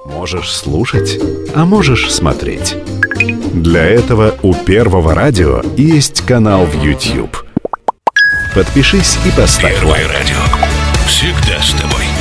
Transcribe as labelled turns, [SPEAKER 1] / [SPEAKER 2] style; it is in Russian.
[SPEAKER 1] Можешь слушать, а можешь смотреть. Для этого у Первого радио есть канал в YouTube. Подпишись и поставь лайк.
[SPEAKER 2] Первое радио. Всегда с тобой.